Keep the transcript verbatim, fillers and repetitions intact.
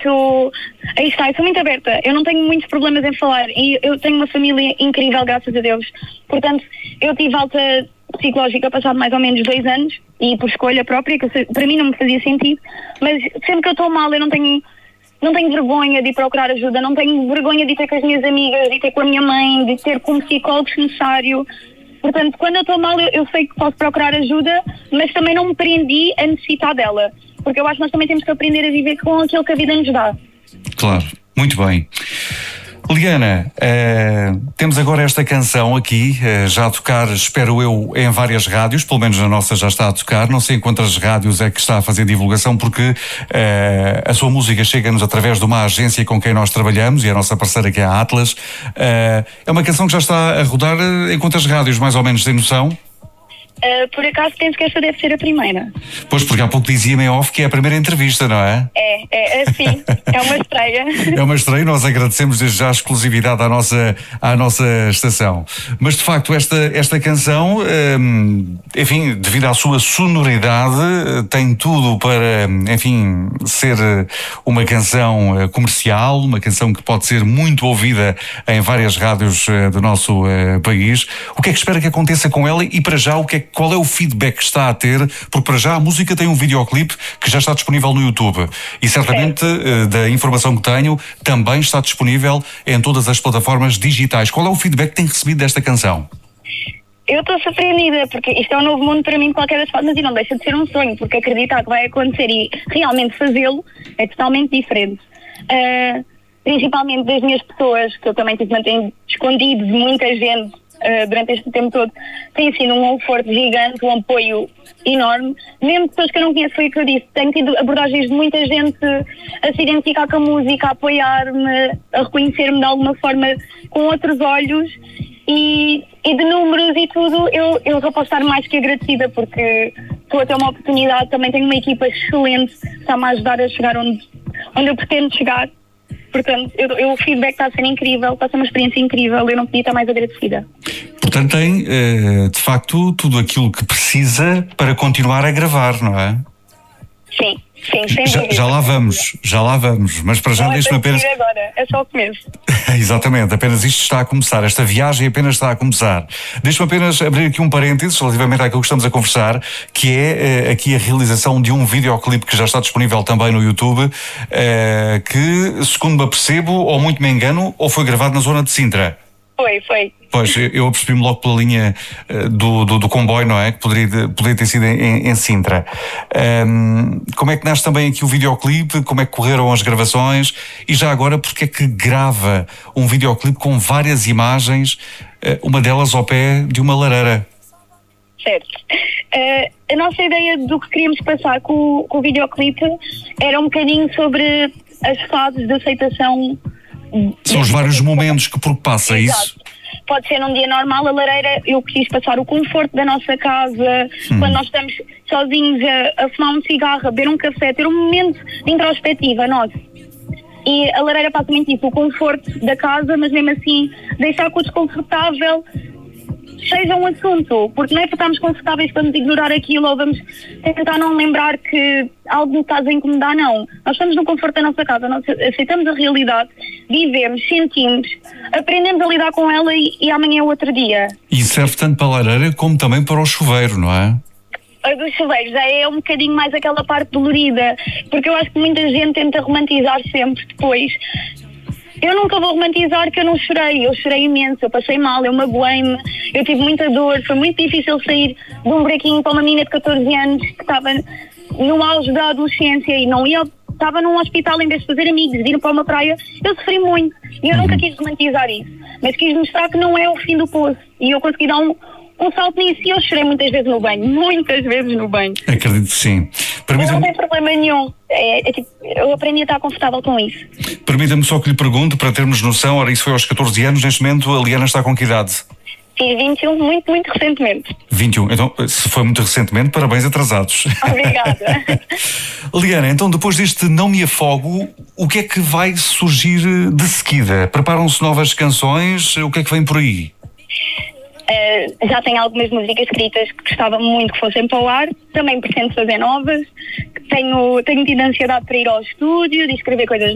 muito... Aí está, eu sou muito aberta. Eu não tenho muitos problemas em falar. E eu tenho uma família incrível, graças a Deus. Portanto, eu tive alta psicológica passado mais ou menos dois anos. E por escolha própria, que para mim não me fazia sentido. Mas sempre que eu estou mal, eu não tenho... Não tenho vergonha de ir procurar ajuda. Não tenho vergonha de ir ter com as minhas amigas, de ir ter com a minha mãe, de ter como psicólogo se necessário. Portanto, quando eu estou mal, eu, eu sei que posso procurar ajuda, mas também não me prendi a necessitar dela. Porque eu acho que nós também temos que aprender a viver com aquilo que a vida nos dá. Claro, muito bem. Liana, uh, temos agora esta canção aqui, uh, já a tocar, espero eu, em várias rádios, pelo menos na nossa já está a tocar, não sei em quantas rádios é que está a fazer divulgação, porque uh, a sua música chega-nos através de uma agência com quem nós trabalhamos, e a nossa parceira que é a Atlas. Uh, é uma canção que já está a rodar em quantas rádios, mais ou menos, tem noção? Uh, por acaso penso que esta deve ser a primeira. Pois, porque há pouco dizia-me em off que é a primeira entrevista, não é? É, é, é sim, é uma estreia. É uma estreia, nós agradecemos desde já a exclusividade à nossa, à nossa estação. Mas de facto esta, esta canção, hum, enfim, devido à sua sonoridade, tem tudo para, enfim, ser uma canção comercial, uma canção que pode ser muito ouvida em várias rádios do nosso uh, país. O que é que espera que aconteça com ela e para já o que é, qual é o feedback que está a ter? Porque para já a música tem um videoclipe que já está disponível no YouTube e certamente uh, da informação que tenho também está disponível em todas as plataformas digitais. Qual é o feedback que tem recebido desta canção? Eu estou surpreendida, porque isto é um novo mundo para mim de qualquer das formas e não deixa de ser um sonho, porque acreditar que vai acontecer e realmente fazê-lo é totalmente diferente. Uh, principalmente das minhas pessoas, que eu também tive mantido escondido de muita gente uh, durante este tempo todo, tem sido um conforto gigante, um apoio enorme. Mesmo pessoas que eu não conheço, foi o que eu disse, tenho tido abordagens de muita gente a se identificar com a música, a apoiar-me, a reconhecer-me de alguma forma com outros olhos. E, e de números e tudo, eu, eu só posso estar mais que agradecida, porque estou a ter uma oportunidade, também tenho uma equipa excelente que está-me a ajudar a chegar onde, onde eu pretendo chegar. Portanto, eu, eu, o feedback está a ser incrível, está a ser uma experiência incrível, eu não podia estar mais agradecida. Portanto, tem, de facto, tudo aquilo que precisa para continuar a gravar, não é? Sim, sim, sem já, dúvida. já lá vamos, já lá vamos, mas para já deixe-me apenas... agora, é só o começo. Exatamente, apenas isto está a começar, esta viagem apenas está a começar. Deixe-me apenas abrir aqui um parênteses relativamente àquilo que estamos a conversar, que é uh, aqui a realização de um videoclipe que já está disponível também no YouTube, uh, que, segundo me apercebo, ou muito me engano, ou foi gravado na zona de Sintra. Foi, foi. Pois, eu apercebi-me logo pela linha uh, do, do, do comboio, não é? Que poderia, poderia ter sido em, em Sintra. Um, como é que nasce também aqui o videoclipe? Como é que correram as gravações? E já agora, porque é que grava um videoclipe com várias imagens, uh, uma delas ao pé de uma lareira? Certo. Uh, a nossa ideia do que queríamos passar com, com o videoclipe era um bocadinho sobre as fases de aceitação. São os vários momentos que por que passa. Exato. Isso? Pode ser num dia normal, a lareira, eu quis passar o conforto da nossa casa, hum. quando nós estamos sozinhos a, a fumar um cigarro, a beber um café, ter um momento de introspectiva nosso. E a lareira passa muito isso, o conforto da casa, mas mesmo assim deixar que o desconfortável seja um assunto, porque não é para estarmos confortáveis para nos ignorar aquilo ou vamos tentar não lembrar que algo nos está a incomodar, não. Nós estamos no conforto da nossa casa, nós aceitamos a realidade, vivemos, sentimos, aprendemos a lidar com ela e, e amanhã é outro dia. E serve tanto para a lareira como também para o chuveiro, não é? A dos chuveiros já é um bocadinho mais aquela parte dolorida, porque eu acho que muita gente tenta romantizar sempre depois. Eu nunca vou romantizar que eu não chorei, eu chorei imenso, eu passei mal, eu magoei-me, eu tive muita dor, foi muito difícil sair de um buraquinho para uma menina de catorze anos que estava no auge da adolescência e não ia, estava num hospital em vez de fazer amigos, de ir para uma praia, eu sofri muito e eu nunca quis romantizar isso, mas quis mostrar que não é o fim do poço e eu consegui dar um, um salto nisso e eu chorei muitas vezes no banho, muitas vezes no banho. Acredito que sim. Não tem problema nenhum. É, é, tipo, eu aprendi a estar confortável com isso. Permita-me só que lhe pergunte, para termos noção, ora, isso foi aos catorze anos, neste momento a Liana está com que idade? Fiz vinte e um, muito, muito recentemente. vinte e um, então, se foi muito recentemente, parabéns atrasados. Obrigada. Liana, então depois deste Não Me Afogo, o que é que vai surgir de seguida? Preparam-se novas canções? O que é que vem por aí? Uh, já tenho algumas músicas escritas que gostava muito que fossem para o ar, também pretendo fazer novas, tenho, tenho tido ansiedade para ir ao estúdio, de escrever coisas